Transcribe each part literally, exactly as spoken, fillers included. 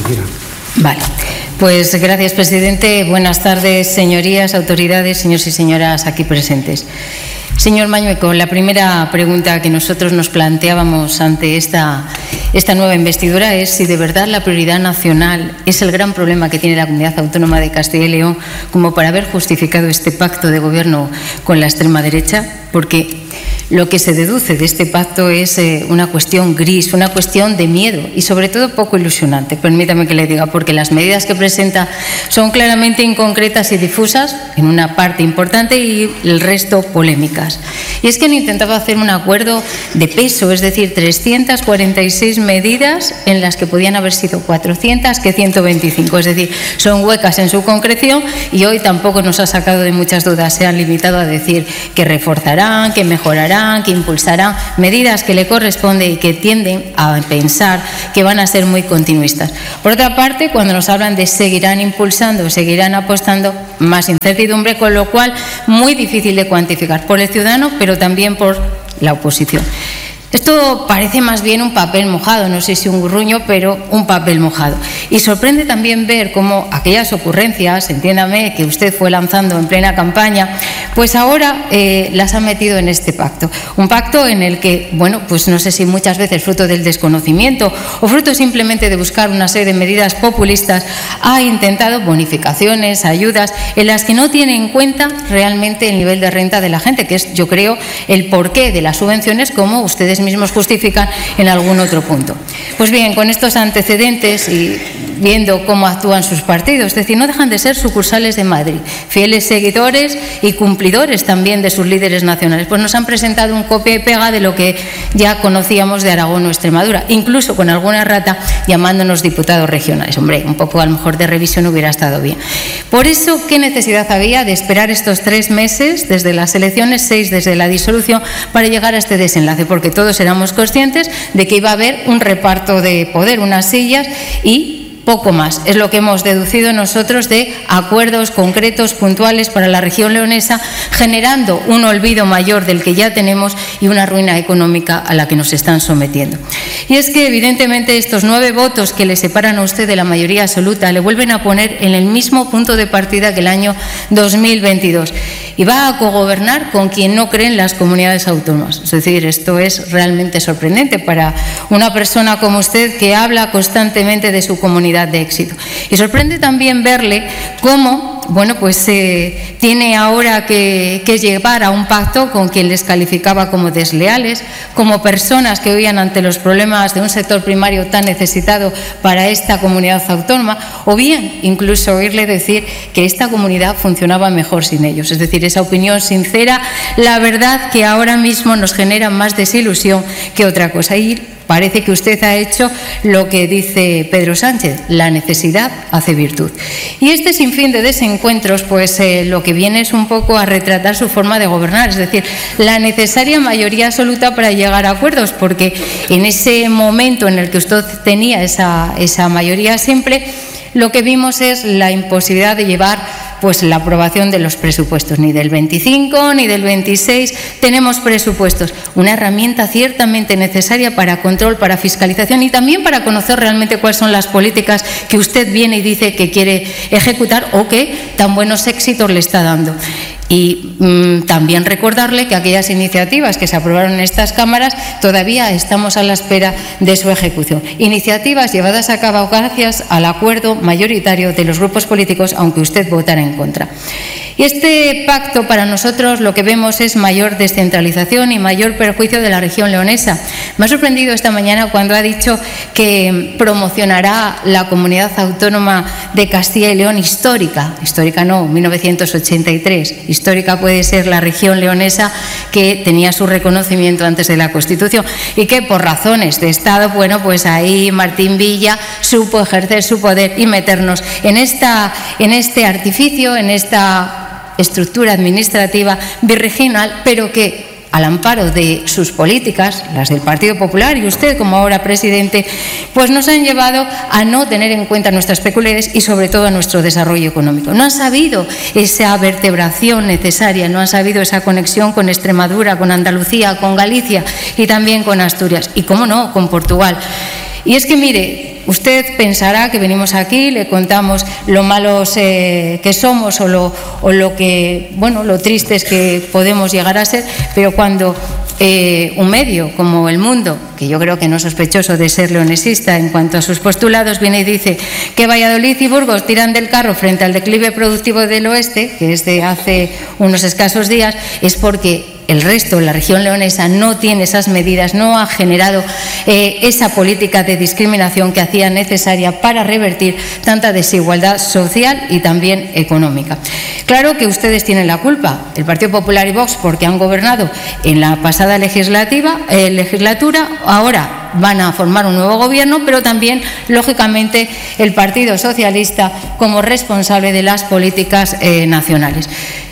quiera. Vale. Pues gracias, presidente. Buenas tardes, señorías, autoridades, señores y señoras aquí presentes. Señor Mañueco, la primera pregunta que nosotros nos planteábamos ante esta, esta nueva investidura es si de verdad la prioridad nacional es el gran problema que tiene la Comunidad Autónoma de Castilla y León como para haber justificado este pacto de gobierno con la extrema derecha, porque lo que se deduce de este pacto es eh, una cuestión gris, una cuestión de miedo y sobre todo poco ilusionante, permítame que le diga, porque las medidas que presenta son claramente inconcretas y difusas en una parte importante y el resto polémicas. Y es que han intentado hacer un acuerdo de peso, es decir, trescientas cuarenta y seis medidas en las que podían haber sido cuatrocientas que ciento veinticinco, es decir, son huecas en su concreción y hoy tampoco nos ha sacado de muchas dudas, se han limitado a decir que reforzarán, que mejorarán, que impulsarán medidas que le corresponden y que tienden a pensar que van a ser muy continuistas. Por otra parte, cuando nos hablan de seguirán impulsando, seguirán apostando, más incertidumbre, con lo cual muy difícil de cuantificar por el ciudadano, pero también por la oposición. Esto parece más bien un papel mojado, no sé si un grunyo, pero un papel mojado. Y sorprende también ver cómo aquellas ocurrencias, entiéndame, que usted fue lanzando en plena campaña, pues ahora eh, las ha metido en este pacto. Un pacto en el que, bueno, pues no sé si muchas veces fruto del desconocimiento o fruto simplemente de buscar una serie de medidas populistas, ha intentado bonificaciones, ayudas, en las que no tiene en cuenta realmente el nivel de renta de la gente, que es, yo creo, el porqué de las subvenciones, como ustedes mismos justifican en algún otro punto. Pues bien, con estos antecedentes y viendo cómo actúan sus partidos, es decir, no dejan de ser sucursales de Madrid, fieles seguidores y cumplidores también de sus líderes nacionales, pues nos han presentado un copia y pega de lo que ya conocíamos de Aragón o Extremadura, incluso con alguna rata llamándonos diputados regionales. Hombre, un poco a lo mejor de revisión hubiera estado bien. Por eso, ¿qué necesidad había de esperar estos tres meses desde las elecciones, seis desde la disolución, para llegar a este desenlace? Porque todos éramos conscientes de que iba a haber un reparto de poder, unas sillas y poco más. Es lo que hemos deducido nosotros de acuerdos concretos, puntuales para la región leonesa, generando un olvido mayor del que ya tenemos y una ruina económica a la que nos están sometiendo. Y es que evidentemente estos nueve votos que le separan a usted de la mayoría absoluta le vuelven a poner en el mismo punto de partida que el año dos mil veintidós. Y va a cogobernar con quien no cree en las comunidades autónomas. Es decir, esto es realmente sorprendente para una persona como usted que habla constantemente de su comunidad de éxito. Y sorprende también verle cómo, bueno, pues eh, tiene ahora que, que llevar a un pacto con quien les calificaba como desleales, como personas que huían ante los problemas de un sector primario tan necesitado para esta comunidad autónoma, o bien incluso oírle decir que esta comunidad funcionaba mejor sin ellos. Es decir, esa opinión sincera, la verdad que ahora mismo nos genera más desilusión que otra cosa. Y parece que usted ha hecho lo que dice Pedro Sánchez, la necesidad hace virtud. Y este sinfín de desencuentros, pues eh, lo que viene es un poco a retratar su forma de gobernar, es decir, la necesaria mayoría absoluta para llegar a acuerdos, porque en ese momento en el que usted tenía esa, esa mayoría simple, lo que vimos es la imposibilidad de llevar pues la aprobación de los presupuestos, ni del veinticinco ni del veintiséis tenemos presupuestos, una herramienta ciertamente necesaria para control, para fiscalización y también para conocer realmente cuáles son las políticas que usted viene y dice que quiere ejecutar o que tan buenos éxitos le está dando. Y mmm, también recordarle que aquellas iniciativas que se aprobaron en estas cámaras todavía estamos a la espera de su ejecución. Iniciativas llevadas a cabo gracias al acuerdo mayoritario de los grupos políticos, aunque usted votara en contra. Y este pacto para nosotros lo que vemos es mayor descentralización y mayor perjuicio de la región leonesa. Me ha sorprendido esta mañana cuando ha dicho que promocionará la comunidad autónoma de Castilla y León histórica. Histórica no, mil novecientos ochenta y tres. Histórica puede ser la región leonesa que tenía su reconocimiento antes de la Constitución y que por razones de Estado, bueno, pues ahí Martín Villa supo ejercer su poder y meternos en, esta, en este artificio, en esta estructura administrativa birregional, pero que al amparo de sus políticas, las del Partido Popular y usted como ahora presidente, pues nos han llevado a no tener en cuenta nuestras peculiaridades y sobre todo a nuestro desarrollo económico. No han sabido esa vertebración necesaria, no han sabido esa conexión con Extremadura, con Andalucía, con Galicia y también con Asturias y, cómo no, con Portugal. Y es que, mire, usted pensará que venimos aquí, le contamos lo malos eh, que somos o lo, o lo que, bueno, lo tristes que podemos llegar a ser, pero cuando eh, un medio como El Mundo, que yo creo que no es sospechoso de ser leonesista en cuanto a sus postulados, viene y dice que Valladolid y Burgos tiran del carro frente al declive productivo del oeste, que es de hace unos escasos días, es porque el resto, la región leonesa, no tiene esas medidas, no ha generado eh, esa política de discriminación que hacía necesaria para revertir tanta desigualdad social y también económica. Claro que ustedes tienen la culpa, el Partido Popular y Vox, porque han gobernado en la pasada legislativa, eh, legislatura, ahora van a formar un nuevo gobierno, pero también, lógicamente, el Partido Socialista como responsable de las políticas eh, nacionales.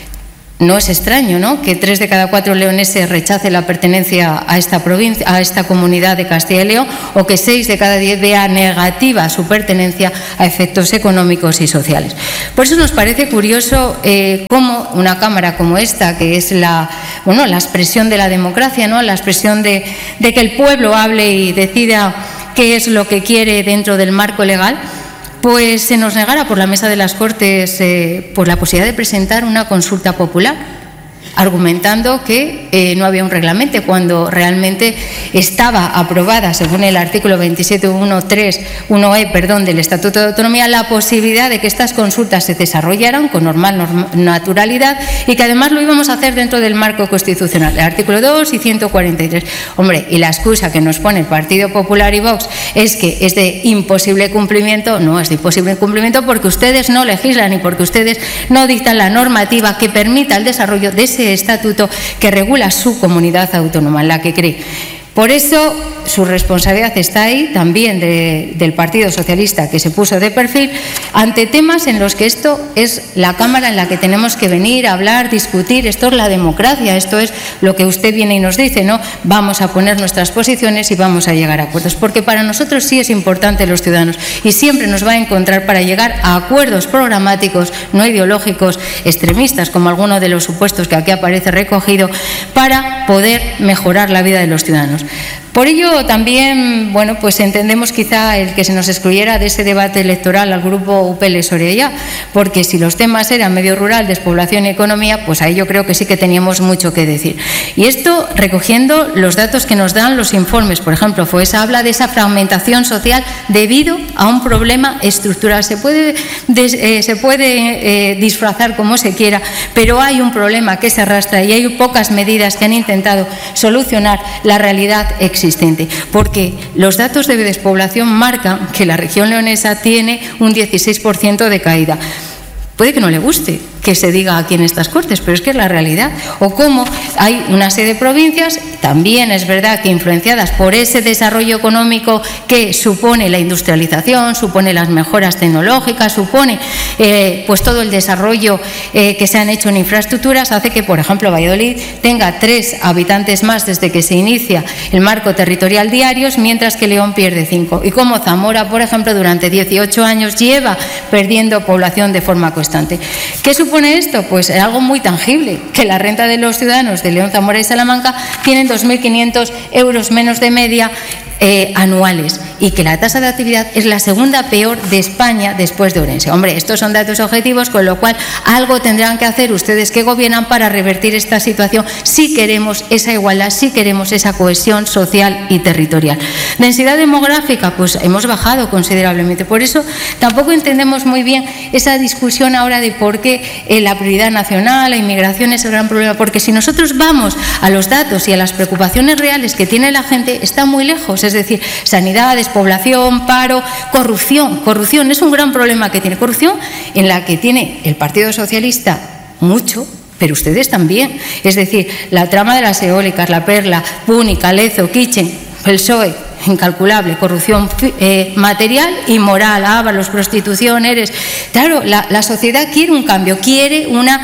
No es extraño, ¿no?, que tres de cada cuatro leoneses rechace la pertenencia a esta provincia, a esta comunidad de Castilla y León, o que seis de cada diez vea negativa su pertenencia a efectos económicos y sociales. Por eso nos parece curioso eh, cómo una Cámara como esta, que es la, bueno, la expresión de la democracia, ¿no?, la expresión de, de que el pueblo hable y decida qué es lo que quiere dentro del marco legal, pues se nos negara por la mesa de las Cortes eh, por la posibilidad de presentar una consulta popular, argumentando que eh, no había un reglamento, cuando realmente estaba aprobada, según el artículo veintisiete punto tres uno e perdón, del Estatuto de Autonomía, la posibilidad de que estas consultas se desarrollaran con normal norm, naturalidad y que además lo íbamos a hacer dentro del marco constitucional, el artículo dos y ciento cuarenta y tres. Hombre, y la excusa que nos pone el Partido Popular y Vox es que es de imposible cumplimiento. No es de imposible cumplimiento porque ustedes no legislan y porque ustedes no dictan la normativa que permita el desarrollo de ese estatuto que regula su comunidad autónoma, en la que cree. Por eso su responsabilidad está ahí, también de, del Partido Socialista, que se puso de perfil ante temas en los que esto es la Cámara en la que tenemos que venir a hablar, discutir. Esto es la democracia, esto es lo que usted viene y nos dice, ¿no? Vamos a poner nuestras posiciones y vamos a llegar a acuerdos, porque para nosotros sí es importante los ciudadanos y siempre nos va a encontrar para llegar a acuerdos programáticos, no ideológicos, extremistas, como alguno de los supuestos que aquí aparece recogido, para poder mejorar la vida de los ciudadanos. Por ello también, bueno, pues entendemos quizá el que se nos excluyera de ese debate electoral al grupo U P L Soria, porque si los temas eran medio rural, despoblación y economía, pues ahí yo creo que sí que teníamos mucho que decir. Y esto recogiendo los datos que nos dan los informes. Por ejemplo, FOESA habla de esa fragmentación social debido a un problema estructural. Se puede, des, eh, se puede eh, disfrazar como se quiera, pero hay un problema que se arrastra y hay pocas medidas que han intentado solucionar la realidad existente. Existente, porque los datos de despoblación marcan que la región leonesa tiene un dieciséis por ciento de caída. Puede que no le guste que se diga aquí en estas Cortes, pero es que es la realidad. O cómo hay una serie de provincias, también es verdad que influenciadas por ese desarrollo económico que supone la industrialización, supone las mejoras tecnológicas, supone eh, pues todo el desarrollo eh, que se han hecho en infraestructuras, hace que, por ejemplo, Valladolid tenga tres habitantes más desde que se inicia el marco territorial diarios, mientras que León pierde cinco. Y como Zamora, por ejemplo, durante dieciocho años lleva perdiendo población de forma constante. ¿Qué supone esto? Pues algo muy tangible, que la renta de los ciudadanos de León, Zamora y Salamanca tienen dos mil quinientos euros menos de media eh, anuales, y que la tasa de actividad es la segunda peor de España después de Orense. Hombre, estos son datos objetivos, con lo cual algo tendrán que hacer ustedes que gobiernan para revertir esta situación si queremos esa igualdad, si queremos esa cohesión social y territorial. Densidad demográfica, pues hemos bajado considerablemente. Por eso tampoco entendemos muy bien esa discusión ahora de por qué eh, la prioridad nacional, la inmigración es el gran problema, porque si nosotros vamos a los datos y a las preocupaciones reales que tiene la gente, está muy lejos. Es decir, sanidad, despoblación, paro, corrupción. Corrupción es un gran problema que tiene. Corrupción en la que tiene el Partido Socialista mucho, pero ustedes también. Es decir, la trama de las eólicas, la Perla, Púnica, Lezo, Kitchen, el P S O E, incalculable, corrupción eh, material y moral, ávalos, prostitución, eres. Claro, la, la sociedad quiere un cambio, quiere una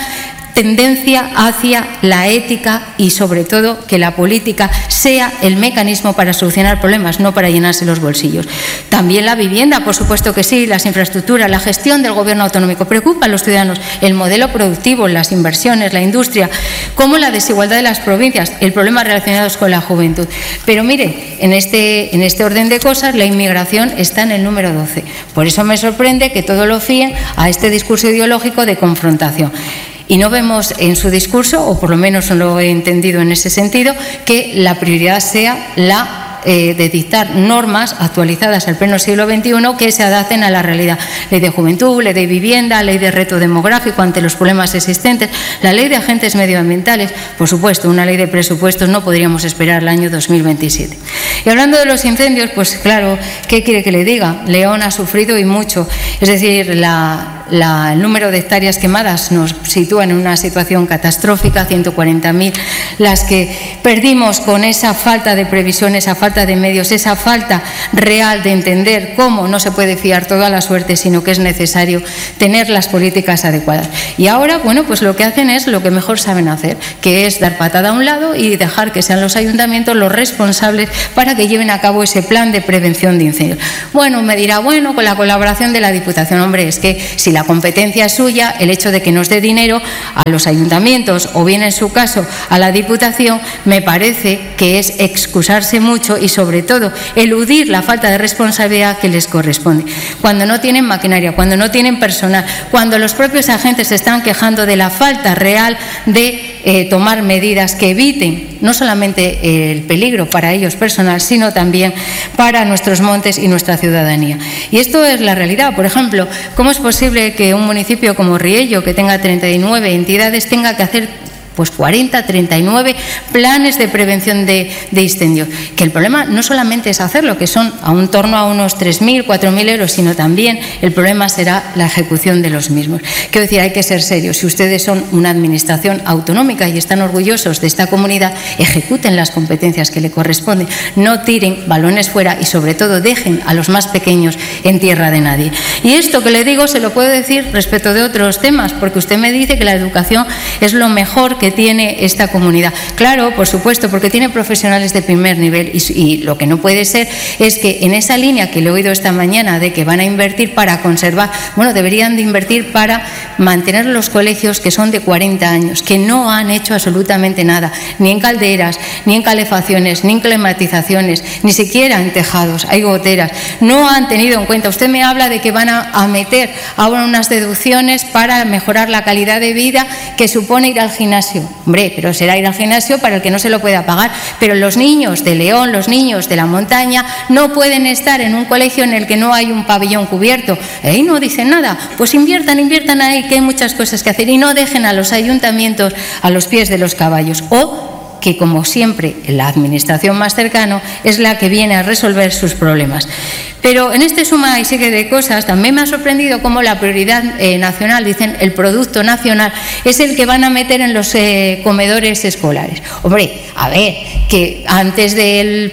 tendencia hacia la ética y, sobre todo, que la política sea el mecanismo para solucionar problemas, no para llenarse los bolsillos. También la vivienda, por supuesto que sí, las infraestructuras, la gestión del gobierno autonómico. Preocupa a los ciudadanos el modelo productivo, las inversiones, la industria, como la desigualdad de las provincias, el problema relacionados con la juventud. Pero mire, en este, en este orden de cosas, la inmigración está en el número doce. Por eso me sorprende que todo lo fíen a este discurso ideológico de confrontación. Y no vemos en su discurso, o por lo menos no lo he entendido en ese sentido, que la prioridad sea la eh, de dictar normas actualizadas al pleno siglo veintiuno que se adapten a la realidad. Ley de juventud, ley de vivienda, ley de reto demográfico ante los problemas existentes, la ley de agentes medioambientales, por supuesto, una ley de presupuestos no podríamos esperar el año dos mil veintisiete. Y hablando de los incendios, pues claro, ¿qué quiere que le diga? León ha sufrido y mucho. Es decir, la, la, el número de hectáreas quemadas nos sitúa en una situación catastrófica, ciento cuarenta mil, las que perdimos con esa falta de previsión, esa falta de medios, esa falta real de entender cómo no se puede fiar toda la suerte, sino que es necesario tener las políticas adecuadas. Y ahora, bueno, pues lo que hacen es lo que mejor saben hacer, que es dar patada a un lado y dejar que sean los ayuntamientos los responsables para que lleven a cabo ese plan de prevención de incendios. Bueno, me dirá, bueno, con la colaboración de la Diputación. Hombre, es que si la competencia es suya, el hecho de que nos dé dinero a los ayuntamientos o bien en su caso a la Diputación, me parece que es excusarse mucho y sobre todo eludir la falta de responsabilidad que les corresponde. Cuando no tienen maquinaria, cuando no tienen personal, cuando los propios agentes se están quejando de la falta real de eh, tomar medidas que eviten no solamente el peligro para ellos personal, sino también para nuestros montes y nuestra ciudadanía. Y esto es la realidad. Por ejemplo, ¿cómo es posible que un municipio como Riello, que tenga treinta y nueve entidades, tenga que hacer pues cuarenta, treinta y nueve planes de prevención de, de incendios? Que el problema no solamente es hacerlo, que son a un torno a unos tres mil, cuatro mil euros, sino también el problema será la ejecución de los mismos. Quiero decir, hay que ser serios. Si ustedes son una administración autonómica y están orgullosos de esta comunidad, ejecuten las competencias que le corresponden. No tiren balones fuera y, sobre todo, dejen a los más pequeños en tierra de nadie. Y esto que le digo se lo puedo decir respecto de otros temas, porque usted me dice que la educación es lo mejor que tiene esta comunidad. Claro, por supuesto, porque tiene profesionales de primer nivel y, y lo que no puede ser es que en esa línea que le he oído esta mañana de que van a invertir para conservar, bueno, deberían de invertir para mantener los colegios que son de cuarenta años, que no han hecho absolutamente nada, ni en calderas, ni en calefacciones, ni en climatizaciones, ni siquiera en tejados, hay goteras. No han tenido en cuenta. Usted me habla de que van a, a meter ahora unas deducciones para mejorar la calidad de vida que supone ir al gimnasio. Hombre, pero será ir al gimnasio para el que no se lo pueda pagar. Pero los niños de León, los niños de la montaña, no pueden estar en un colegio en el que no hay un pabellón cubierto. Ahí no dicen nada. Pues inviertan, inviertan ahí, que hay muchas cosas que hacer. Y no dejen a los ayuntamientos a los pies de los caballos. O que, como siempre, la administración más cercana es la que viene a resolver sus problemas. Pero en este suma y sigue de cosas, también me ha sorprendido cómo la prioridad eh, nacional, dicen, el producto nacional, es el que van a meter en los eh, comedores escolares. Hombre, a ver, que antes del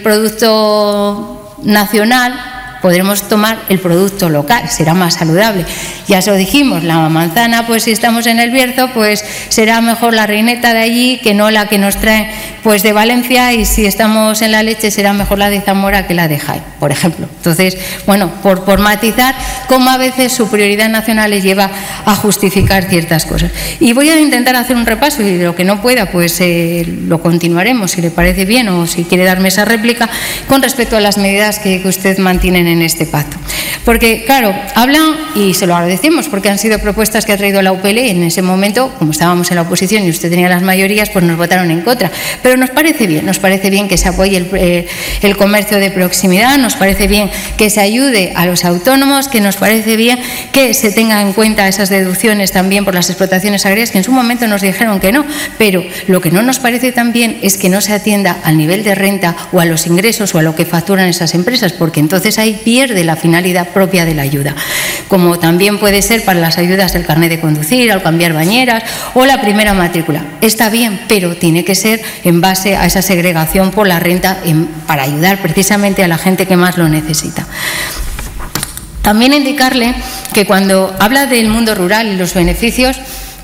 producto nacional podremos tomar el producto local, será más saludable. Ya se lo dijimos, la manzana, pues si estamos en el Bierzo, pues será mejor la reineta de allí que no la que nos traen pues de Valencia, y si estamos en la leche será mejor la de Zamora que la de Jaén, por ejemplo. Entonces, bueno, por, por matizar cómo a veces su prioridad nacional les lleva a justificar ciertas cosas. Y voy a intentar hacer un repaso, y de lo que no pueda, pues eh, lo continuaremos, si le parece bien, o si quiere darme esa réplica, con respecto a las medidas que, que usted mantiene en este pacto. Porque, claro, hablan, y se lo agradecemos, porque han sido propuestas que ha traído la U P L, en ese momento, como estábamos en la oposición y usted tenía las mayorías, pues nos votaron en contra. Pero nos parece bien, nos parece bien que se apoye el, eh, el comercio de proximidad, nos parece bien que se ayude a los autónomos, que nos parece bien que se tengan en cuenta esas deducciones también por las explotaciones agrarias, que en su momento nos dijeron que no, pero lo que no nos parece tan bien es que no se atienda al nivel de renta o a los ingresos o a lo que facturan esas empresas, porque entonces ahí pierde la finalidad propia de la ayuda, como también puede ser para las ayudas del carnet de conducir, al cambiar bañeras o la primera matrícula. Está bien, pero tiene que ser en base a esa segregación por la renta en, para ayudar precisamente a la gente que más lo necesita. También indicarle que cuando habla del mundo rural y los beneficios,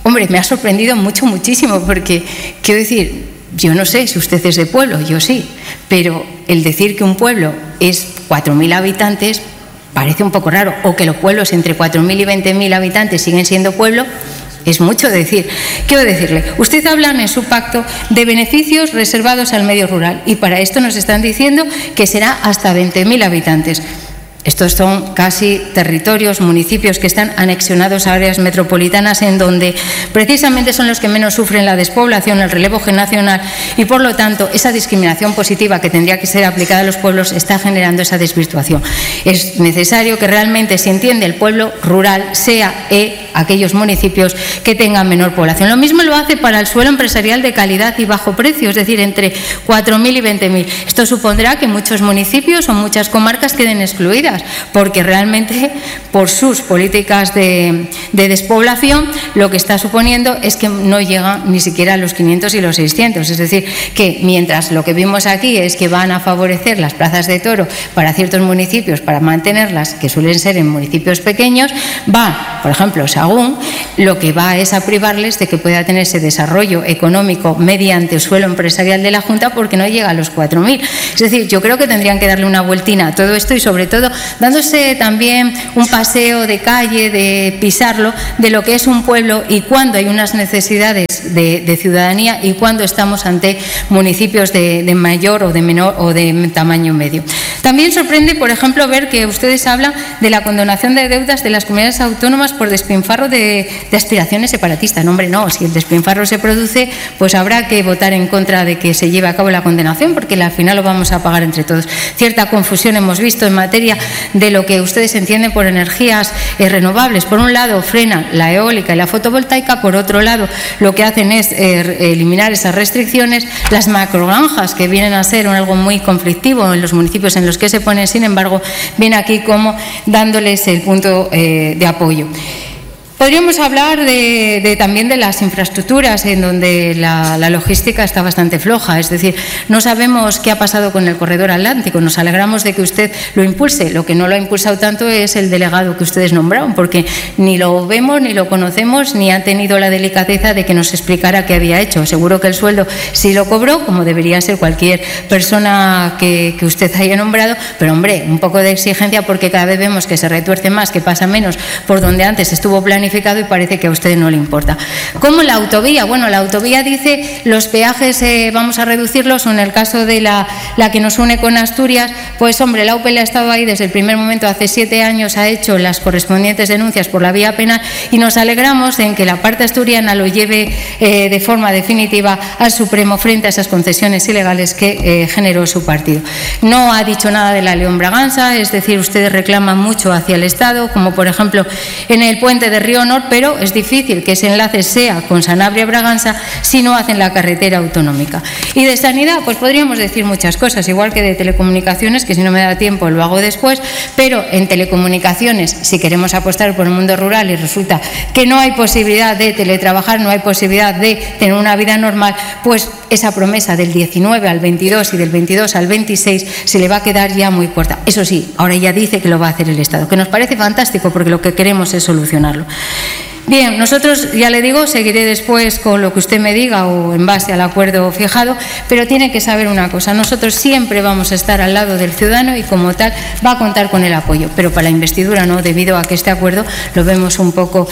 hombre, me ha sorprendido mucho, muchísimo, porque quiero decir, yo no sé si usted es de pueblo, yo sí, pero el decir que un pueblo es cuatro mil habitantes parece un poco raro, o que los pueblos entre cuatro mil y veinte mil habitantes siguen siendo pueblo. Es mucho decir. Quiero decirle, usted habla en su pacto de beneficios reservados al medio rural y para esto nos están diciendo que será hasta veinte mil habitantes. Estos son casi territorios, municipios que están anexionados a áreas metropolitanas en donde precisamente son los que menos sufren la despoblación, el relevo generacional y, por lo tanto, esa discriminación positiva que tendría que ser aplicada a los pueblos está generando esa desvirtuación. Es necesario que realmente se entienda el pueblo rural sea e aquellos municipios que tengan menor población. Lo mismo lo hace para el suelo empresarial de calidad y bajo precio, es decir, entre cuatro mil y veinte mil. Esto supondrá que muchos municipios o muchas comarcas queden excluidas, porque realmente por sus políticas de, de despoblación lo que está suponiendo es que no llegan ni siquiera a los quinientos y los seiscientos. Es decir, que mientras lo que vimos aquí es que van a favorecer las plazas de toro para ciertos municipios, para mantenerlas, que suelen ser en municipios pequeños, va, por ejemplo, Sahagún, lo que va es a privarles de que pueda tener ese desarrollo económico mediante el suelo empresarial de la Junta, porque no llega a los cuatro mil. Es decir, yo creo que tendrían que darle una vueltina a todo esto y, sobre todo, dándose también un paseo de calle, de pisarlo, de lo que es un pueblo y cuándo hay unas necesidades de, de ciudadanía y cuándo estamos ante municipios de, de mayor o de menor o de tamaño medio. También sorprende, por ejemplo, ver que ustedes hablan de la condonación de deudas de las comunidades autónomas por despilfarro de, de aspiraciones separatistas. No, hombre, no, si el despilfarro se produce, pues habrá que votar en contra de que se lleve a cabo la condenación, porque al final lo vamos a pagar entre todos. Cierta confusión hemos visto en materia de lo que ustedes entienden por energías eh, renovables. Por un lado, frenan la eólica y la fotovoltaica, por otro lado, lo que hacen es eh, eliminar esas restricciones. Las macrogranjas, que vienen a ser algo muy conflictivo en los municipios en los que se ponen, sin embargo, ven aquí como dándoles el punto eh, de apoyo. Podríamos hablar de, de, también de las infraestructuras, en donde la, la logística está bastante floja. Es decir, no sabemos qué ha pasado con el corredor atlántico. Nos alegramos de que usted lo impulse. Lo que no lo ha impulsado tanto es el delegado que ustedes nombraron, porque ni lo vemos, ni lo conocemos, ni ha tenido la delicadeza de que nos explicara qué había hecho. Seguro que el sueldo sí lo cobró, como debería ser cualquier persona que, que usted haya nombrado, pero, hombre, un poco de exigencia, porque cada vez vemos que se retuerce más, que pasa menos por donde antes estuvo planificado, y parece que a usted no le importa. ¿Cómo la autovía? Bueno, la autovía dice los peajes eh, vamos a reducirlos, o en el caso de la, la que nos une con Asturias, pues, hombre, la U P L ha estado ahí desde el primer momento, hace siete años ha hecho las correspondientes denuncias por la vía penal, y nos alegramos en que la parte asturiana lo lleve eh, de forma definitiva al Supremo frente a esas concesiones ilegales que eh, generó su partido. No ha dicho nada de la León Braganza, es decir, ustedes reclaman mucho hacia el Estado, como por ejemplo en el puente de Río Honor, pero es difícil que ese enlace sea con Sanabria-Braganza si no hacen la carretera autonómica. Y de sanidad, pues podríamos decir muchas cosas, igual que de telecomunicaciones, que si no me da tiempo lo hago después, pero en telecomunicaciones, si queremos apostar por el mundo rural y resulta que no hay posibilidad de teletrabajar, no hay posibilidad de tener una vida normal, pues esa promesa del diecinueve al veintidós y del veintidós al veintiséis se le va a quedar ya muy corta. Eso sí, ahora ya dice que lo va a hacer el Estado, que nos parece fantástico, porque lo que queremos es solucionarlo. Bien, nosotros, ya le digo, seguiré después con lo que usted me diga o en base al acuerdo fijado, pero tiene que saber una cosa: nosotros siempre vamos a estar al lado del ciudadano y, como tal, va a contar con el apoyo, pero para la investidura no, debido a que este acuerdo lo vemos un poco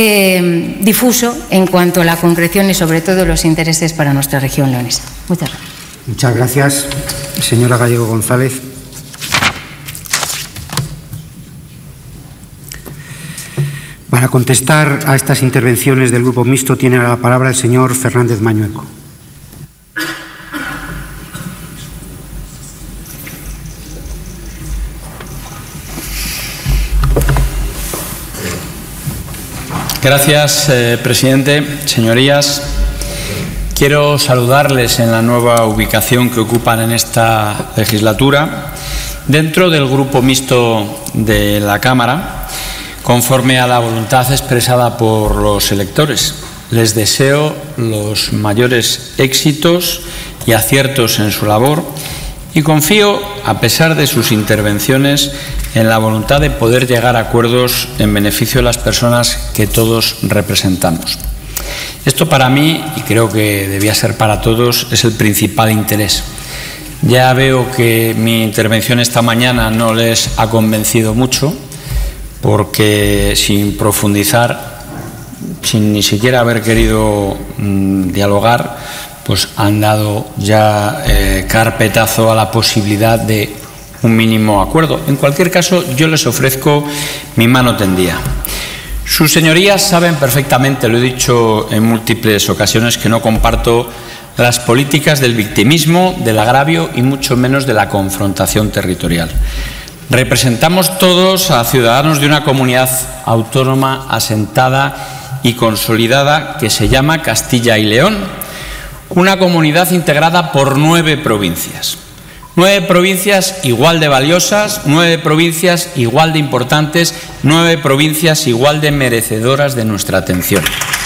eh, difuso en cuanto a la concreción y, sobre todo, los intereses para nuestra región leonesa. Muchas gracias. Muchas gracias, señora Gallego González. Para contestar a estas intervenciones del Grupo Mixto tiene la palabra el señor Fernández Mañueco. Gracias, eh, presidente. Señorías, quiero saludarles en la nueva ubicación que ocupan en esta legislatura dentro del Grupo Mixto de la Cámara, conforme a la voluntad expresada por los electores. Les deseo los mayores éxitos y aciertos en su labor y confío, a pesar de sus intervenciones, en la voluntad de poder llegar a acuerdos en beneficio de las personas que todos representamos. Esto para mí, y creo que debía ser para todos, es el principal interés. Ya veo que mi intervención esta mañana no les ha convencido mucho, porque sin profundizar, sin ni siquiera haber querido mmm, dialogar, pues han dado ya eh, carpetazo a la posibilidad de un mínimo acuerdo. En cualquier caso, yo les ofrezco mi mano tendida. Sus señorías saben perfectamente, lo he dicho en múltiples ocasiones, que no comparto las políticas del victimismo, del agravio y mucho menos de la confrontación territorial. Representamos todos a ciudadanos de una comunidad autónoma asentada y consolidada que se llama Castilla y León, una comunidad integrada por nueve provincias. Nueve provincias igual de valiosas, nueve provincias igual de importantes, nueve provincias igual de merecedoras de nuestra atención.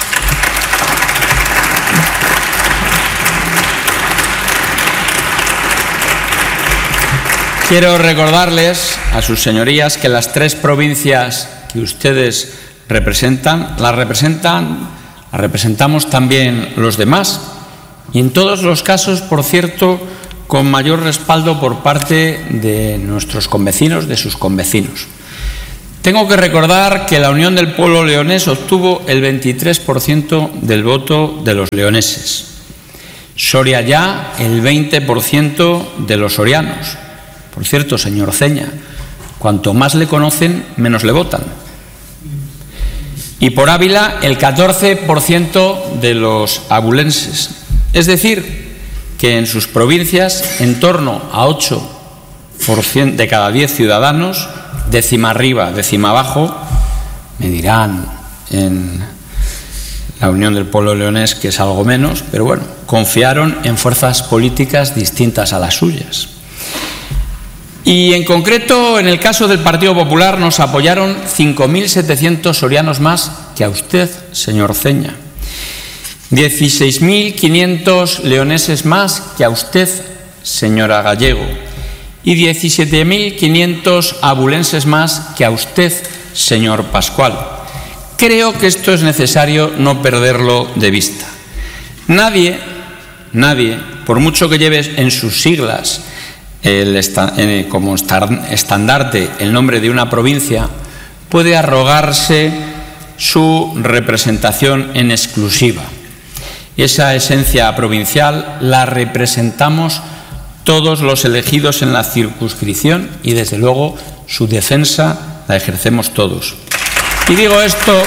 Quiero recordarles a sus señorías que las tres provincias que ustedes representan, las representan, las representamos también los demás, y en todos los casos, por cierto, con mayor respaldo por parte de nuestros convecinos, de sus convecinos. Tengo que recordar que la Unión del Pueblo Leonés obtuvo el veintitrés por ciento del voto de los leoneses. Soria ya el veinte por ciento de los sorianos. Por cierto, señor Ceña, cuanto más le conocen, menos le votan. Y por Ávila el catorce por ciento de los abulenses. Es decir, que en sus provincias, en torno a ocho por ciento de cada diez ciudadanos, décima arriba, décima abajo, me dirán en la Unión del Pueblo Leonés que es algo menos, pero bueno, confiaron en fuerzas políticas distintas a las suyas. Y en concreto, en el caso del Partido Popular, nos apoyaron cinco mil setecientos sorianos más que a usted, señor Ceña. dieciséis mil quinientos leoneses más que a usted, señora Gallego, y diecisiete mil quinientos abulenses más que a usted, señor Pascual. Creo que esto es necesario no perderlo de vista. Nadie, nadie, por mucho que lleve en sus siglas el, eh, como estandarte el nombre de una provincia, puede arrogarse su representación en exclusiva. Esa esencia provincial la representamos todos los elegidos en la circunscripción y, desde luego, su defensa la ejercemos todos. Y digo esto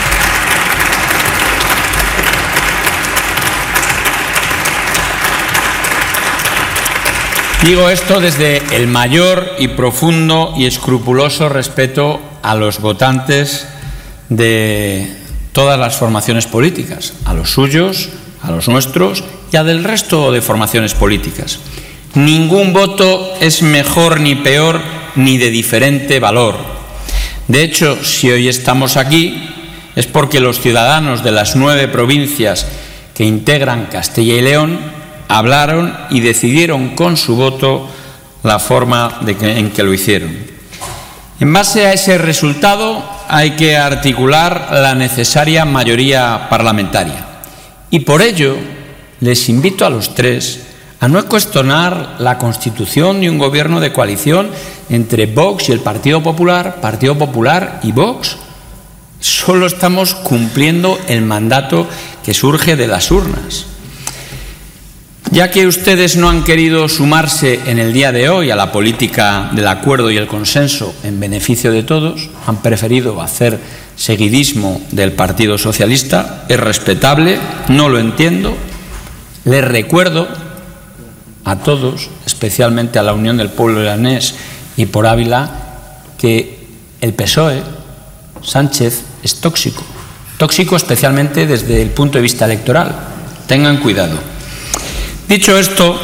digo esto desde el mayor y profundo y escrupuloso respeto a los votantes de todas las formaciones políticas, a los suyos, a los nuestros y a del resto de formaciones políticas. Ningún voto es mejor ni peor ni de diferente valor. De hecho, si hoy estamos aquí es porque los ciudadanos de las nueve provincias que integran Castilla y León hablaron y decidieron con su voto la forma de que, en que lo hicieron. En base a ese resultado hay que articular la necesaria mayoría parlamentaria. Y por ello les invito a los tres a no cuestionar la constitución de un gobierno de coalición entre Vox y el Partido Popular, Partido Popular y Vox. Solo estamos cumpliendo el mandato que surge de las urnas. Ya que ustedes no han querido sumarse en el día de hoy a la política del acuerdo y el consenso en beneficio de todos, han preferido hacer seguidismo del Partido Socialista. Es respetable, no lo entiendo. Les recuerdo a todos, especialmente a la Unión del Pueblo Leonés y por Ávila, que el P S O E, Sánchez, es tóxico. Tóxico especialmente desde el punto de vista electoral. Tengan cuidado. Dicho esto,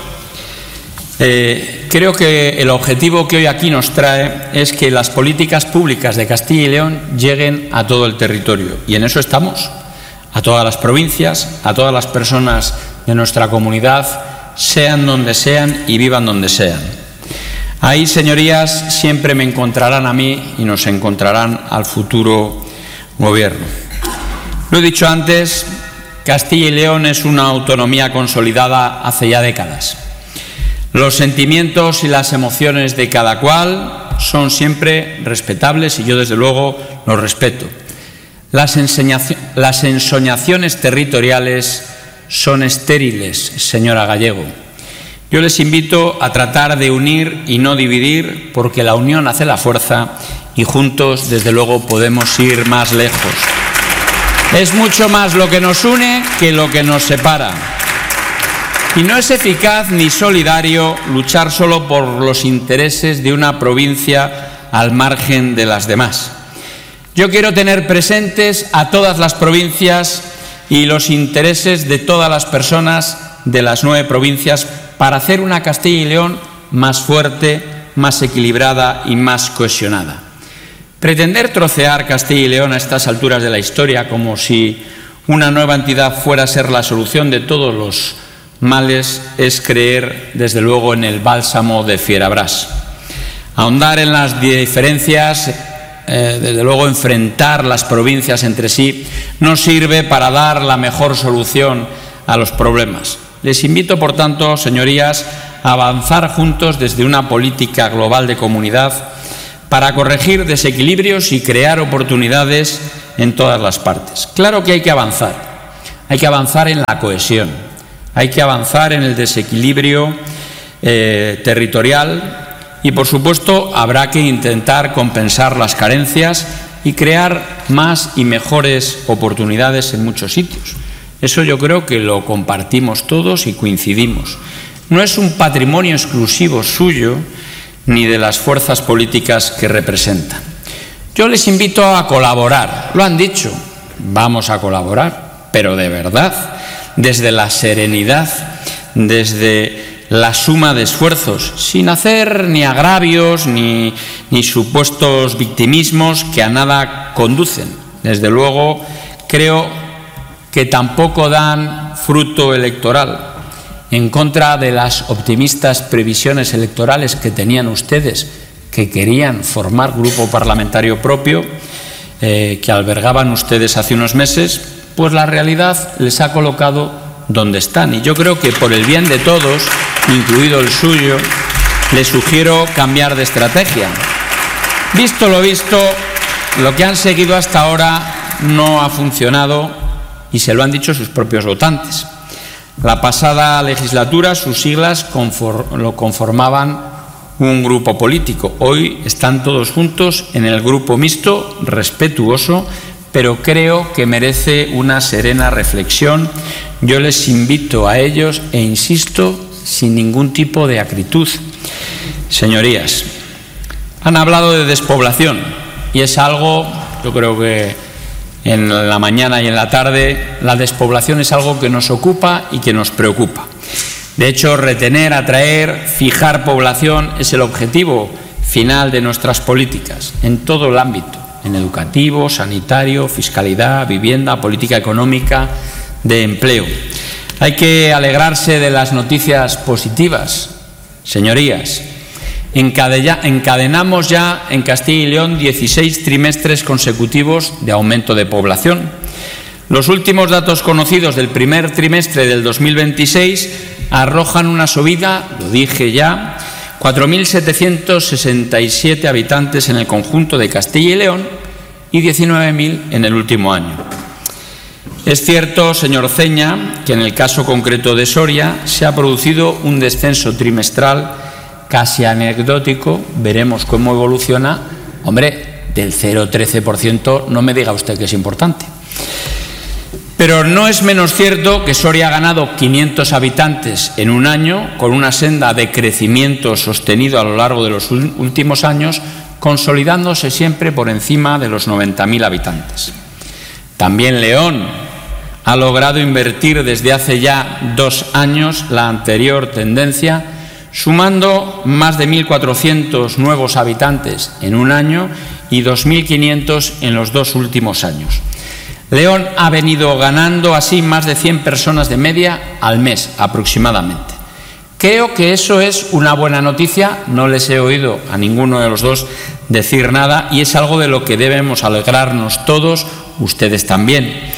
eh, creo que el objetivo que hoy aquí nos trae es que las políticas públicas de Castilla y León lleguen a todo el territorio. Y en eso estamos, a todas las provincias, a todas las personas de nuestra comunidad, sean donde sean y vivan donde sean. Ahí, señorías, siempre me encontrarán a mí y nos encontrarán al futuro gobierno. Lo he dicho antes, Castilla y León es una autonomía consolidada hace ya décadas. Los sentimientos y las emociones de cada cual son siempre respetables y yo, desde luego, los respeto. Las, las ensoñaciones territoriales son estériles, señora Gallego. Yo les invito a tratar de unir y no dividir, porque la unión hace la fuerza y juntos, desde luego, podemos ir más lejos. Es mucho más lo que nos une que lo que nos separa. Y no es eficaz ni solidario luchar solo por los intereses de una provincia al margen de las demás. Yo quiero tener presentes a todas las provincias y los intereses de todas las personas de las nueve provincias para hacer una Castilla y León más fuerte, más equilibrada y más cohesionada. Pretender trocear Castilla y León a estas alturas de la historia como si una nueva entidad fuera a ser la solución de todos los males es creer, desde luego, en el bálsamo de Fierabras. Ahondar en las diferencias, eh, desde luego enfrentar las provincias entre sí, no sirve para dar la mejor solución a los problemas. Les invito, por tanto, señorías, a avanzar juntos desde una política global de comunidad para corregir desequilibrios y crear oportunidades en todas las partes. Claro que hay que avanzar, hay que avanzar en la cohesión, hay que avanzar en el desequilibrio eh, territorial y, por supuesto, habrá que intentar compensar las carencias y crear más y mejores oportunidades en muchos sitios. Eso yo creo que lo compartimos todos y coincidimos. No es un patrimonio exclusivo suyo ni de las fuerzas políticas que representan. Yo les invito a colaborar, lo han dicho, vamos a colaborar, pero de verdad, desde la serenidad, desde la suma de esfuerzos, sin hacer ni agravios ni, ni supuestos victimismos que a nada conducen. Desde luego, creo que tampoco dan fruto electoral, en contra de las optimistas previsiones electorales que tenían ustedes, que querían formar grupo parlamentario propio, eh, que albergaban ustedes hace unos meses, pues la realidad les ha colocado donde están. Y yo creo que por el bien de todos, incluido el suyo, les sugiero cambiar de estrategia. Visto lo visto, lo que han seguido hasta ahora no ha funcionado y se lo han dicho sus propios votantes. La pasada legislatura sus siglas conform- lo conformaban un grupo político. Hoy están todos juntos en el grupo mixto, respetuoso, pero creo que merece una serena reflexión. Yo les invito a ellos e insisto, sin ningún tipo de acritud. Señorías, han hablado de despoblación y es algo, yo creo que en la mañana y en la tarde, la despoblación es algo que nos ocupa y que nos preocupa. De hecho, retener, atraer, fijar población es el objetivo final de nuestras políticas, en todo el ámbito, en educativo, sanitario, fiscalidad, vivienda, política económica, de empleo. Hay que alegrarse de las noticias positivas, señorías. Encadenamos ya en Castilla y León dieciséis trimestres consecutivos de aumento de población. Los últimos datos conocidos del primer trimestre del dos mil veintiséis arrojan una subida, lo dije ya, cuatro mil setecientos sesenta y siete habitantes en el conjunto de Castilla y León y diecinueve mil en el último año. Es cierto, señor Ceña, que en el caso concreto de Soria se ha producido un descenso trimestral casi anecdótico, veremos cómo evoluciona. Hombre, del cero coma trece por ciento no me diga usted que es importante. Pero no es menos cierto que Soria ha ganado quinientos habitantes en un año, con una senda de crecimiento sostenido a lo largo de los últimos años, consolidándose siempre por encima de los noventa mil habitantes. También León ha logrado invertir desde hace ya dos años la anterior tendencia, sumando más de mil cuatrocientos nuevos habitantes en un año y dos mil quinientos en los dos últimos años. León ha venido ganando así más de cien personas de media al mes aproximadamente. Creo que eso es una buena noticia, no les he oído a ninguno de los dos decir nada y es algo de lo que debemos alegrarnos todos, ustedes también.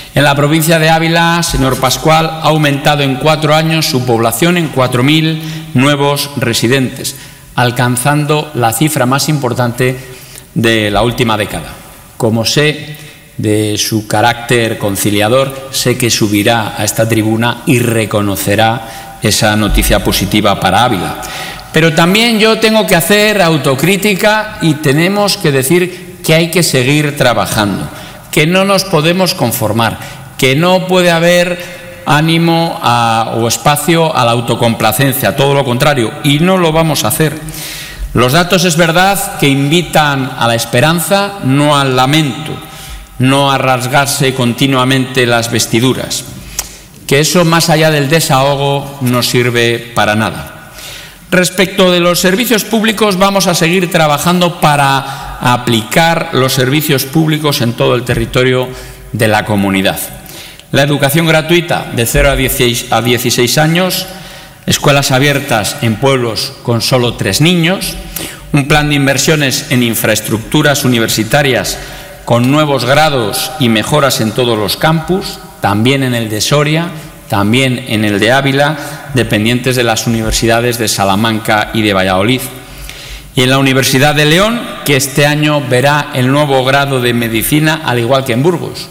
En la provincia de Ávila, señor Pascual, ha aumentado en cuatro años su población en cuatro mil nuevos residentes, alcanzando la cifra más importante de la última década. Como sé de su carácter conciliador, sé que subirá a esta tribuna y reconocerá esa noticia positiva para Ávila. Pero también yo tengo que hacer autocrítica y tenemos que decir que hay que seguir trabajando, que no nos podemos conformar, que no puede haber ánimo a, o espacio a la autocomplacencia, todo lo contrario, y no lo vamos a hacer. Los datos es verdad que invitan a la esperanza, no al lamento, no a rasgarse continuamente las vestiduras, que eso más allá del desahogo no sirve para nada. Respecto de los servicios públicos, vamos a seguir trabajando para aplicar los servicios públicos en todo el territorio de la comunidad. La educación gratuita de cero a dieciséis años, escuelas abiertas en pueblos con solo tres niños, un plan de inversiones en infraestructuras universitarias con nuevos grados y mejoras en todos los campus, también en el de Soria, también en el de Ávila, dependientes de las universidades de Salamanca y de Valladolid. Y en la Universidad de León, que este año verá el nuevo grado de medicina, al igual que en Burgos.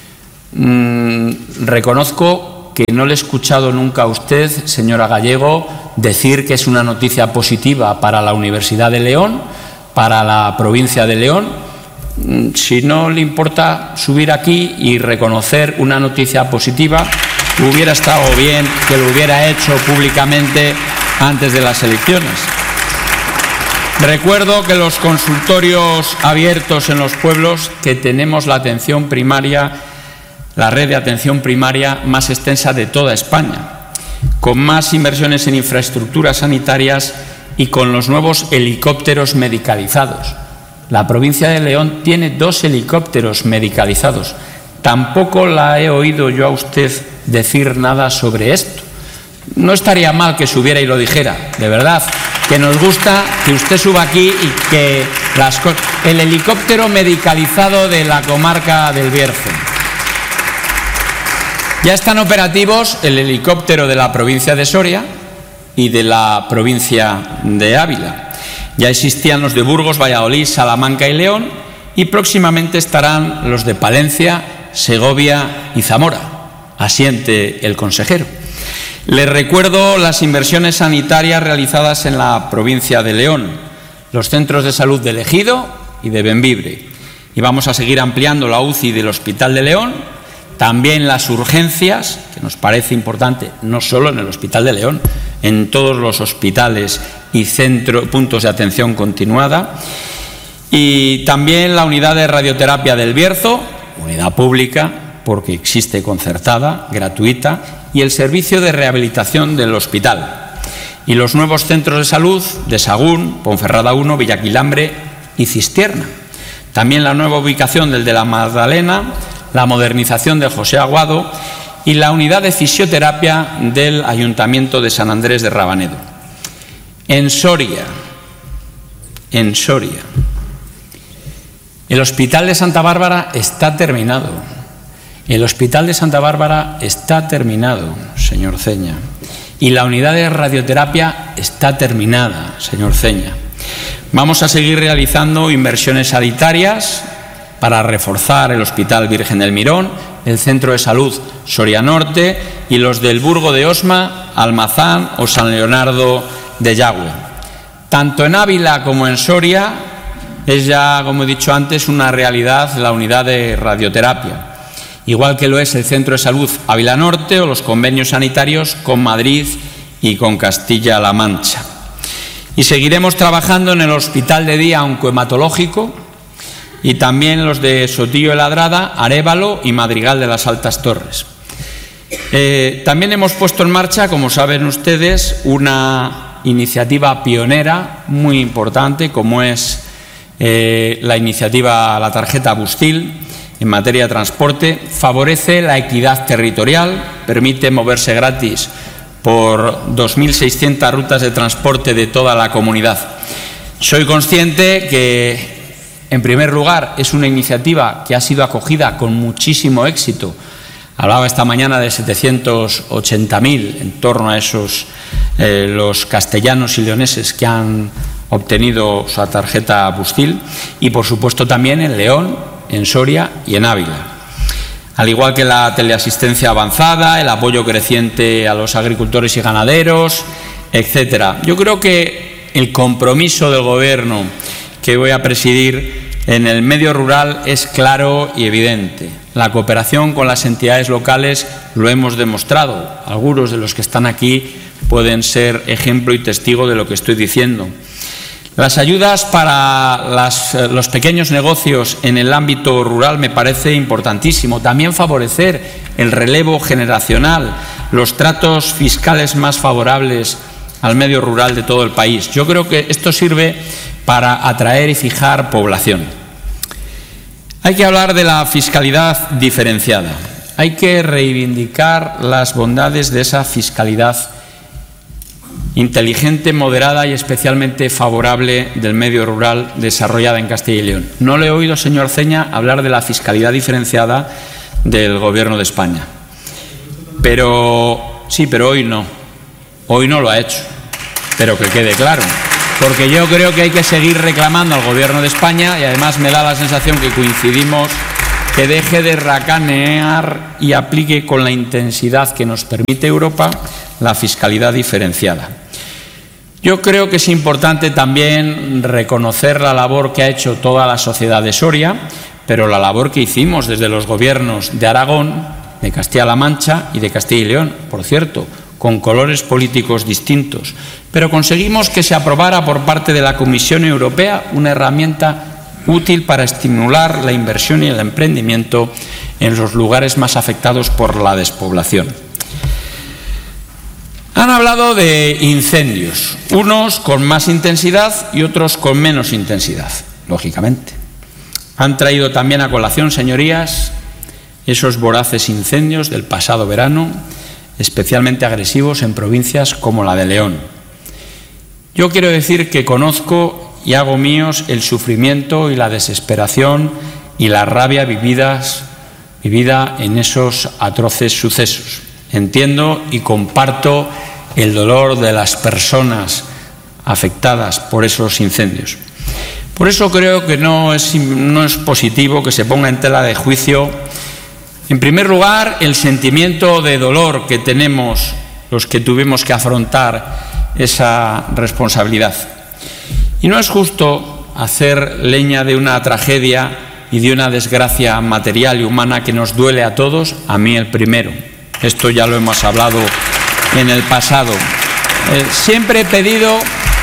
Mm, reconozco que no le he escuchado nunca a usted, señora Gallego, decir que es una noticia positiva para la Universidad de León, para la provincia de León. Mm, si no le importa subir aquí y reconocer una noticia positiva, hubiera estado bien que lo hubiera hecho públicamente antes de las elecciones. Recuerdo que los consultorios abiertos en los pueblos, que tenemos la atención primaria, la red de atención primaria más extensa de toda España, con más inversiones en infraestructuras sanitarias y con los nuevos helicópteros medicalizados. La provincia de León tiene dos helicópteros medicalizados. Tampoco la he oído yo a usted decir nada sobre esto. No estaría mal que subiera y lo dijera, de verdad, que nos gusta que usted suba aquí y que las cosas... El helicóptero medicalizado de la comarca del Bierzo. Ya están operativos el helicóptero de la provincia de Soria y de la provincia de Ávila. Ya existían los de Burgos, Valladolid, Salamanca y León, y próximamente estarán los de Palencia, Segovia y Zamora. Asiente el consejero. Les recuerdo las inversiones sanitarias realizadas en la provincia de León, los centros de salud de Ejido y de Bembibre. Y vamos a seguir ampliando la U C I del Hospital de León, también las urgencias, que nos parece importante, no solo en el Hospital de León, en todos los hospitales y centros, puntos de atención continuada, y también la unidad de radioterapia del Bierzo, unidad pública, porque existe concertada, gratuita, y el servicio de rehabilitación del hospital. Y los nuevos centros de salud de Sagún, Ponferrada uno, Villaquilambre y Cistierna. También la nueva ubicación del de la Magdalena, la modernización del José Aguado y la unidad de fisioterapia del Ayuntamiento de San Andrés de Rabanedo. En Soria, en Soria, el Hospital de Santa Bárbara está terminado. El Hospital de Santa Bárbara está terminado, señor Ceña. Y la unidad de radioterapia está terminada, señor Ceña. Vamos a seguir realizando inversiones sanitarias para reforzar el Hospital Virgen del Mirón, el Centro de Salud Soria Norte y los del Burgo de Osma, Almazán o San Leonardo de Yagüe. Tanto en Ávila como en Soria es ya, como he dicho antes, una realidad la unidad de radioterapia, igual que lo es el Centro de Salud Ávila Norte o los convenios sanitarios con Madrid y con Castilla-La Mancha. Y seguiremos trabajando en el Hospital de Día Oncohematológico y también los de Sotillo de Ladrada, Arévalo y Madrigal de las Altas Torres. Eh, también hemos puesto en marcha, como saben ustedes, una iniciativa pionera muy importante, como es eh, la iniciativa La Tarjeta Bustil, en materia de transporte. Favorece la equidad territorial, permite moverse gratis por dos mil seiscientas rutas de transporte de toda la comunidad. Soy consciente que, en primer lugar, es una iniciativa que ha sido acogida con muchísimo éxito Hablaba esta mañana de setecientos ochenta mil, en torno a esos eh, los castellanos y leoneses que han obtenido su tarjeta Bustil, y por supuesto también en León, en Soria y en Ávila. Al igual que la teleasistencia avanzada, el apoyo creciente a los agricultores y ganaderos, etcétera. Yo creo que el compromiso del Gobierno que voy a presidir en el medio rural es claro y evidente. La cooperación con las entidades locales lo hemos demostrado. Algunos de los que están aquí pueden ser ejemplo y testigo de lo que estoy diciendo. Las ayudas para las, los pequeños negocios en el ámbito rural me parece importantísimo. También favorecer el relevo generacional, los tratos fiscales más favorables al medio rural de todo el país. Yo creo que esto sirve para atraer y fijar población. Hay que hablar de la fiscalidad diferenciada. Hay que reivindicar las bondades de esa fiscalidad inteligente, moderada y especialmente favorable del medio rural desarrollada en Castilla y León. No le he oído, señor Ceña, hablar de la fiscalidad diferenciada del Gobierno de España. Pero sí, pero hoy no. Hoy no lo ha hecho. Pero que quede claro. Porque yo creo que hay que seguir reclamando al Gobierno de España, y además me da la sensación que coincidimos, que deje de racanear y aplique con la intensidad que nos permite Europa la fiscalidad diferenciada. Yo creo que es importante también reconocer la labor que ha hecho toda la sociedad de Soria, pero la labor que hicimos desde los gobiernos de Aragón, de Castilla-La Mancha y de Castilla y León, por cierto, con colores políticos distintos. Pero conseguimos que se aprobara por parte de la Comisión Europea una herramienta útil para estimular la inversión y el emprendimiento en los lugares más afectados por la despoblación. Han hablado de incendios, unos con más intensidad y otros con menos intensidad, lógicamente. Han traído también a colación, señorías, esos voraces incendios del pasado verano, especialmente agresivos en provincias como la de León. Yo quiero decir que conozco y hago míos el sufrimiento y la desesperación y la rabia vividas, vivida en esos atroces sucesos. Entiendo y comparto el dolor de las personas afectadas por esos incendios. Por eso creo que no es, no es positivo que se ponga en tela de juicio, en primer lugar, el sentimiento de dolor que tenemos los que tuvimos que afrontar esa responsabilidad. Y no es justo hacer leña de una tragedia y de una desgracia material y humana que nos duele a todos, a mí el primero. Esto ya lo hemos hablado en el pasado. Eh, siempre he pedido,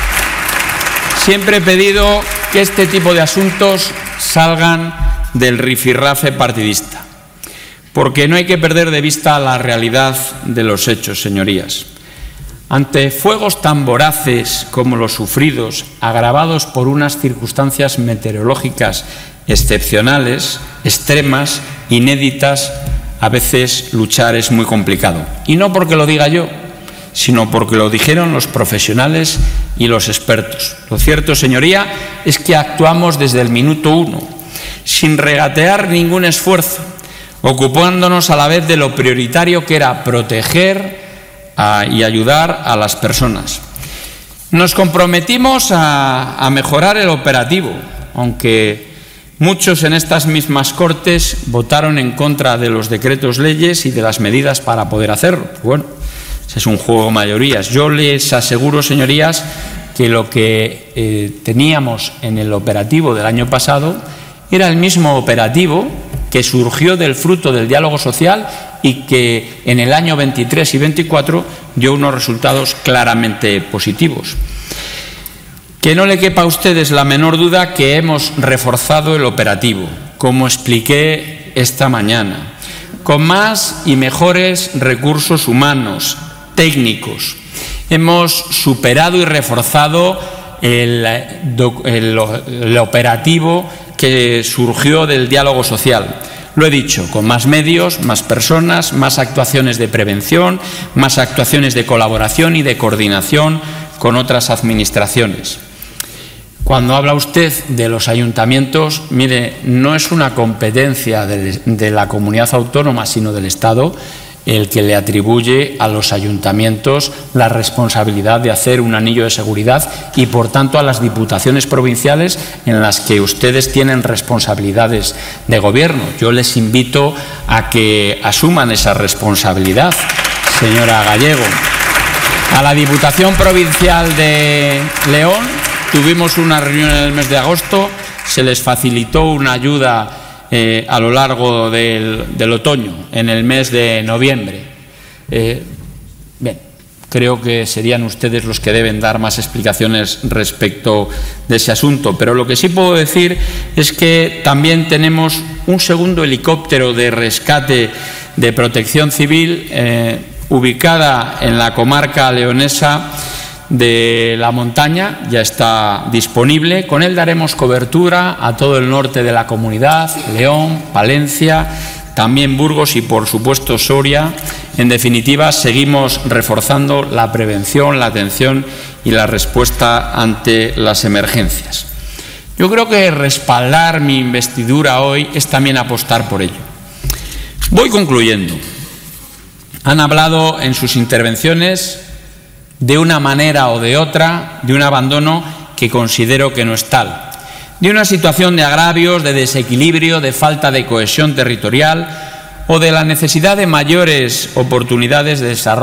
siempre he pedido que este tipo de asuntos salgan del rifirrafe partidista, porque no hay que perder de vista la realidad de los hechos, señorías. Ante fuegos tan voraces como los sufridos, agravados por unas circunstancias meteorológicas excepcionales, extremas, inéditas, a veces luchar es muy complicado. Y no porque lo diga yo, sino porque lo dijeron los profesionales y los expertos. Lo cierto, señoría, es que actuamos desde el minuto uno, sin regatear ningún esfuerzo, ocupándonos a la vez de lo prioritario que era proteger a, y ayudar a las personas. Nos comprometimos a, a mejorar el operativo, aunque muchos en estas mismas Cortes votaron en contra de los decretos leyes y de las medidas para poder hacerlo. Bueno, ese es un juego de mayorías. Yo les aseguro, señorías, que lo que eh, teníamos en el operativo del año pasado era el mismo operativo que surgió del fruto del diálogo social y que en el año veintitrés y veinticuatro dio unos resultados claramente positivos. Que no le quepa a ustedes la menor duda que hemos reforzado el operativo, como expliqué esta mañana, con más y mejores recursos humanos, técnicos. Hemos superado y reforzado el, el, el operativo que surgió del diálogo social. Lo he dicho, con más medios, más personas, más actuaciones de prevención, más actuaciones de colaboración y de coordinación con otras administraciones. Cuando habla usted de los ayuntamientos, mire, no es una competencia de, de la comunidad autónoma, sino del Estado, el que le atribuye a los ayuntamientos la responsabilidad de hacer un anillo de seguridad y, por tanto, a las diputaciones provinciales en las que ustedes tienen responsabilidades de gobierno. Yo les invito a que asuman esa responsabilidad, señora Gallego. A la Diputación Provincial de León tuvimos una reunión en el mes de agosto, se les facilitó una ayuda Eh, a lo largo del, del otoño, en el mes de noviembre. Eh, bien, creo que serían ustedes los que deben dar más explicaciones respecto de ese asunto, pero lo que sí puedo decir es que también tenemos un segundo helicóptero de rescate de protección civil eh, ubicada en la comarca leonesa de la montaña, ya está disponible. Con él daremos cobertura a todo el norte de la comunidad, León, Palencia, también Burgos y, por supuesto, Soria. En definitiva, seguimos reforzando la prevención, la atención y la respuesta ante las emergencias. Yo creo que respaldar mi investidura hoy es también apostar por ello. Voy concluyendo. Han hablado en sus intervenciones de una manera o de otra, de un abandono que considero que no es tal, de una situación de agravios, de desequilibrio, de falta de cohesión territorial o de la necesidad de mayores oportunidades de desarrollo